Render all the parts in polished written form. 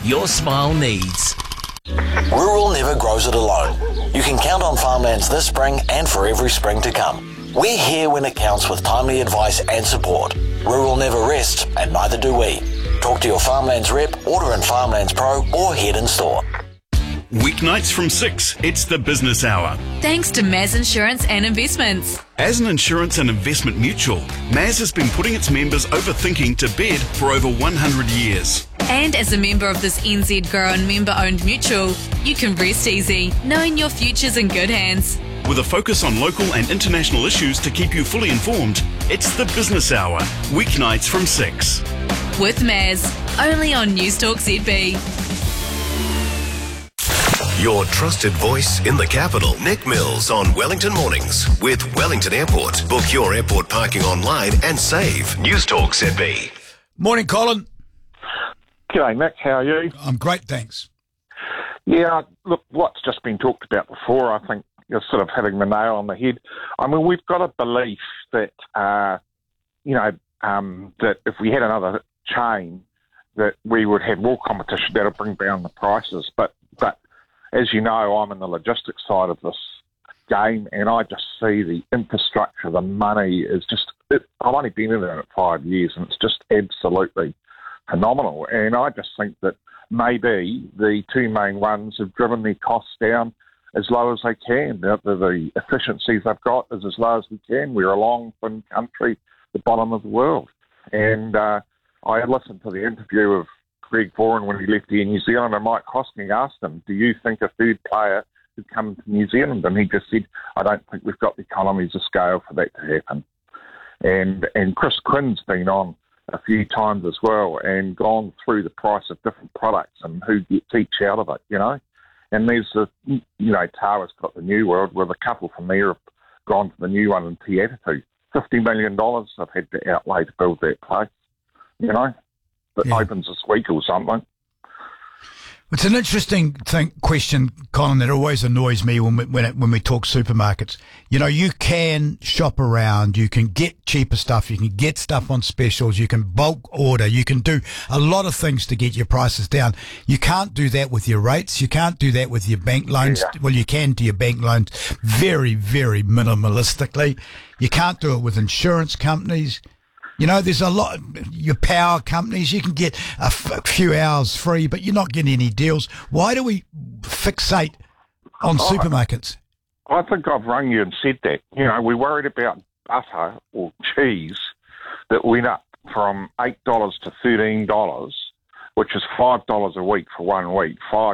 your smile needs. Rural never grows it alone. You can count on Farmlands this spring and for every spring to come. We're here when it counts with timely advice and support. Rural never rests, and neither do we. Talk to your Farmlands rep, order in Farmlands Pro, or head in store. Weeknights from 6, it's the Business Hour. Thanks to Maz Insurance and Investments. As an insurance and investment mutual, Maz has been putting its members overthinking to bed for over 100 years. And as a member of this NZ grown member-owned mutual, you can rest easy, knowing your future's in good hands. With a focus on local and international issues to keep you fully informed, it's the Business Hour, weeknights from 6. With Maz, only on Newstalk ZB. Your trusted voice in the capital. Nick Mills on Wellington Mornings with Wellington Airport. Book your airport parking online and save. Newstalk ZB. Morning, Colin. G'day, Nick. How are you? I'm great, thanks. Yeah, look, what's just been talked about before, I think you're sort of hitting the nail on the head. I mean, we've got a belief that, that if we had another chain, that we would have more competition that'll bring down the prices. But as you know, I'm in the logistics side of this game, and I just see the infrastructure, the money is just... I've only been in it 5 years, and it's just absolutely phenomenal. And I just think that maybe the two main ones have driven their costs down as low as they can. The efficiencies they've got is as low as we can. We're a long, thin country, the bottom of the world. And I listened to the interview of Greg Vaughan when he left Air New Zealand, and Mike Hosking asked him, do you think a third player could come to New Zealand? And he just said, I don't think we've got the economies of scale for that to happen. And Chris Quinn's been on a few times as well and gone through the price of different products and who gets each out of it, you know. And there's Tawa's got the New World, where the couple from there have gone to the new one in Te Atatu. $50 million I've had to outlay to build that place, you know. That opens this week or something. It's an interesting question, Colin, that always annoys me when we talk supermarkets. You know, you can shop around, you can get cheaper stuff, you can get stuff on specials, you can bulk order, you can do a lot of things to get your prices down. You can't do that with your rates, you can't do that with your bank loans. Yeah. Well, you can do your bank loans very, very minimalistically. You can't do it with insurance companies. You know, there's a lot, your power companies, you can get a few hours free, but you're not getting any deals. Why do we fixate on supermarkets? I think I've rung you and said that. You know, we're worried about butter or cheese that went up from $8 to $13, which is $5 a week for 1 week.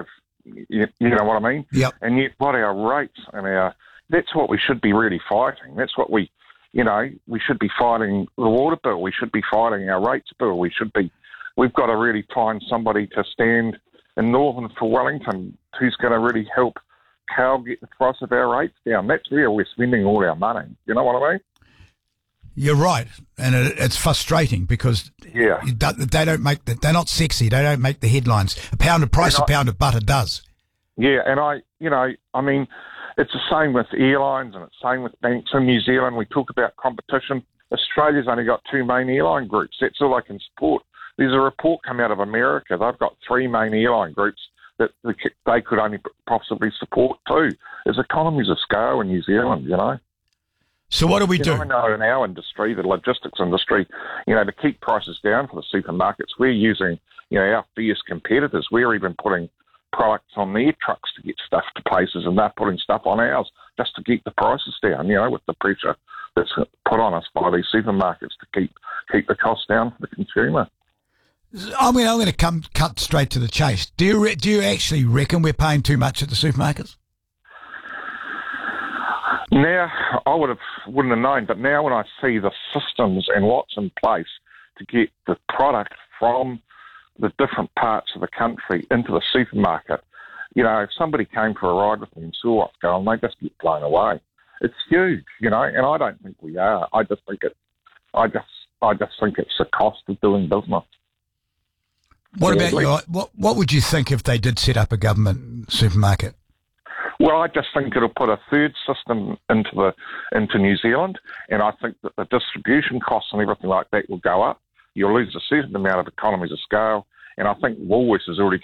You know what I mean? Yep. And yet what our rates and that's what we should be really fighting. That's what we should be fighting the water bill. We should be fighting our rates bill. We've got to really find somebody to stand in Northern for Wellington who's going to really help Cal get the price of our rates down. That's where we're spending all our money. You know what I mean? You're right. And it's frustrating because they don't they're not sexy. They don't make the headlines. A pound of butter does. Yeah. And it's the same with airlines and it's the same with banks in New Zealand. We talk about competition. Australia's only got two main airline groups. That's all they can support. There's a report come out of America. They've got three main airline groups that they could only possibly support two. There's economies of scale in New Zealand, you know. So what do we do? I know in our industry, the logistics industry, to keep prices down for the supermarkets, we're using, our fierce competitors. We're even putting products on their trucks to get stuff to places, and they're putting stuff on ours just to keep the prices down, with the pressure that's put on us by these supermarkets to keep the costs down for the consumer. I'm going to cut straight to the chase. Do you actually reckon we're paying too much at the supermarkets? Now, I wouldn't have known, but now when I see the systems and what's in place to get the product from the different parts of the country into the supermarket, if somebody came for a ride with me and saw what's going on, they just get blown away. It's huge, and I don't think we are. I just think it's the cost of doing business. What about you? What would you think if they did set up a government supermarket? Well, I just think it'll put a third system into New Zealand, and I think that the distribution costs and everything like that will go up. You'll lose a certain amount of economies of scale, and I think Woolworths has already